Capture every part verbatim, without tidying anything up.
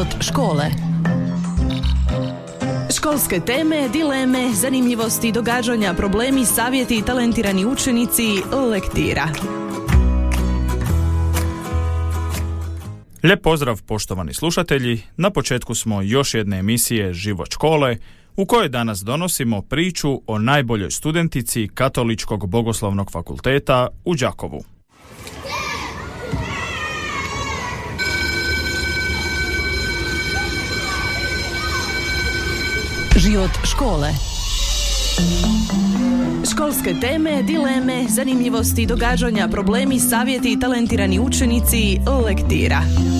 Život škole. Školske teme, dileme, zanimljivosti, događanja, problemi, savjeti i talentirani učenici. Lektira. Lijep pozdrav poštovani slušatelji, na početku smo još jedne emisije Život škole u kojoj danas donosimo priču o najboljoj studentici Katoličkog bogoslovnog fakulteta u Đakovu. Život škole. Školske teme, dileme, zanimljivosti, događanja, problemi, savjeti i talentirani učenici. Lektira.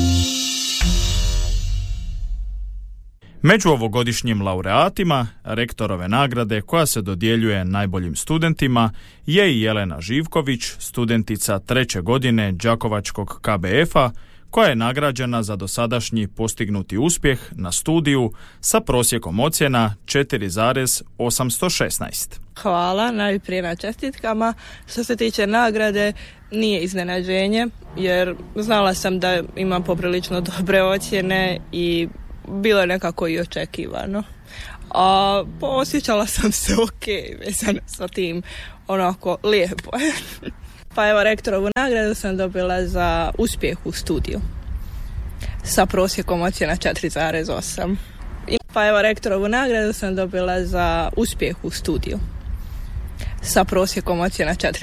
Među ovogodišnjim laureatima rektorove nagrade koja se dodjeljuje najboljim studentima je i Jelena Živković, studentica treće godine Đakovačkog K B F-a, koja je nagrađena za dosadašnji postignuti uspjeh na studiju sa prosjekom ocjena četiri zarez osamsto šesnaest. Hvala najprije na čestitkama. Što se tiče nagrade, nije iznenađenje, jer znala sam da imam poprilično dobre ocjene i bilo je nekako i očekivano. A osjećala sam se ok vezano sa tim, onako lijepo. Pa evo, rektorovu nagradu sam dobila za uspjeh u studiju sa prosjekom ocjena četiri zarez osam. Pa evo, rektorovu nagradu sam dobila za uspjeh u studiju sa prosjekom ocjena četiri.